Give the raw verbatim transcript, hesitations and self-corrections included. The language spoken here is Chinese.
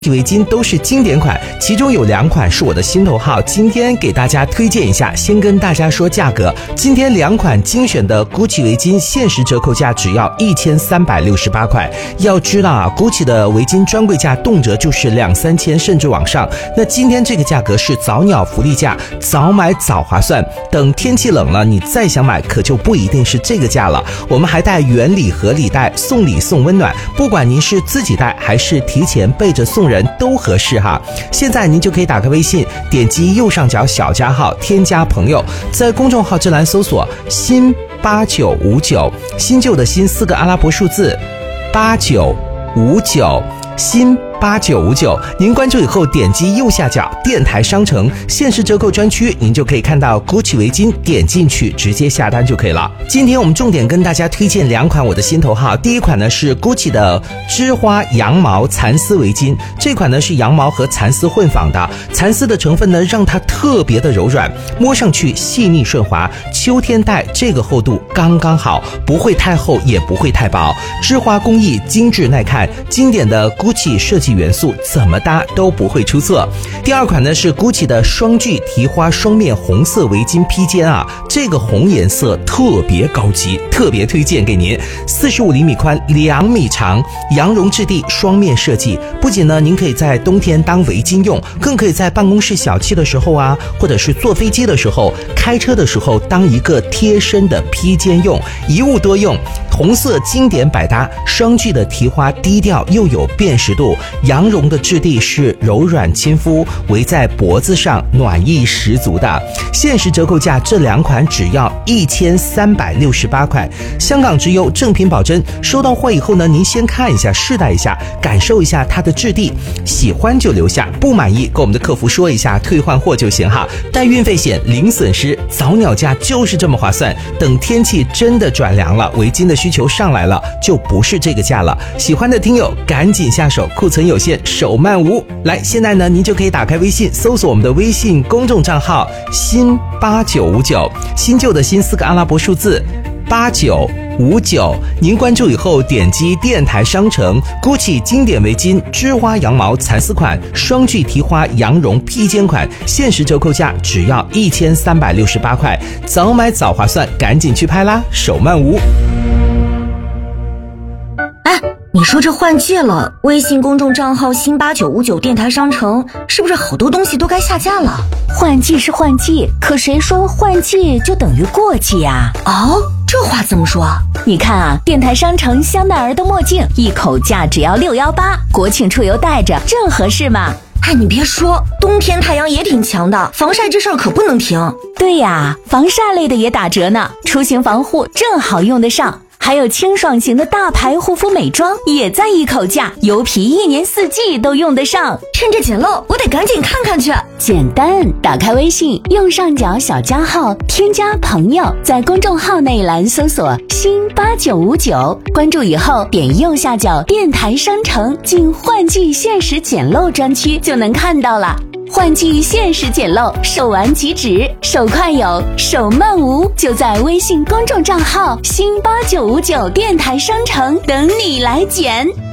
围巾都是经典款，其中有两款是我的心头号，今天给大家推荐一下。先跟大家说价格，今天两款精选的 Gucci 围巾限时折扣价只要一千三百六十八块。要知道啊 ，Gucci 的围巾专柜价动辄就是两三千甚至往上，那今天这个价格是早鸟福利价，早买早划算。等天气冷了，你再想买可就不一定是这个价了。我们还带原礼盒礼袋，送礼送温暖，不管您是自己带还是提前备着送人都合适哈。现在您就可以打开微信，点击右上角小加号，添加朋友，在公众号之栏搜索新八九五九，新旧的新四个阿拉伯数字八九五九，新八九五九，您关注以后点击右下角电台商城限时折扣专区，您就可以看到 Gucci 围巾，点进去直接下单就可以了。今天我们重点跟大家推荐两款我的心头号，第一款呢是 Gucci 的织花羊毛蚕丝围巾，这款呢是羊毛和蚕丝混纺的，蚕丝的成分呢让它特别的柔软，摸上去细腻顺滑，秋天戴这个厚度刚刚好，不会太厚也不会太薄，织花工艺精致耐看，经典的 Gucci 设计元素怎么搭都不会出错。第二款呢是 Gucci 的双聚提花双面红色围巾披肩啊，这个红颜色特别高级，特别推荐给您。四十五厘米宽，两米长，羊绒质地，双面设计。不仅呢，您可以在冬天当围巾用，更可以在办公室小憩的时候啊，或者是坐飞机的时候、开车的时候当一个贴身的披肩用，一物多用。红色经典百搭，双聚的提花低调又有辨识度，羊绒的质地是柔软亲肤，围在脖子上暖意十足的。限时折扣价这两款只要一千三百六十八块，香港直邮，正品保真。收到货以后呢，您先看一下，试戴一下，感受一下它的质地，喜欢就留下，不满意跟我们的客服说一下，退换货就行哈。带运费险，零损失，早鸟价就是这么划算。等天气真的转凉了，围巾的需求上来了，就不是这个价了。喜欢的听友赶紧下手，库存有限，手慢无。来，现在呢，您就可以打开微信，搜索我们的微信公众账号新八九五九，新旧的新四个阿拉伯数字八九五九，您关注以后点击电台商城 Gucci 经典围巾织花羊毛蚕丝款，双聚提花羊绒披肩款，限时折扣价只要一千三百六十八块，早买早划算，赶紧去拍啦，手慢无。 你说这换季了，微信公众账号新八九五九电台商城是不是好多东西都该下架了？ 换季是换季，可谁说换季就等于过季呀？ 哦，这话怎么说？ 你看啊，电台商城香奈儿的墨镜一口价只要六一八，国庆出游戴着正合适嘛。 哎，你别说，冬天太阳也挺强的，防晒这事儿可不能停。 对呀，防晒类的也打折呢，出行防护正好用得上。还有清爽型的大牌护肤美妆也在一口价，油皮一年四季都用得上。 趁着捡漏，我得赶紧看看去。 简单，打开微信，右上角小加号，添加朋友，在公众号内栏搜索新八九五九，关注以后点右下角电台商城进换季限时捡漏专区就能看到了。换季限时捡漏，手完即止，手快有，手慢无，就在微信公众账号新八九五九电台商城等你来捡。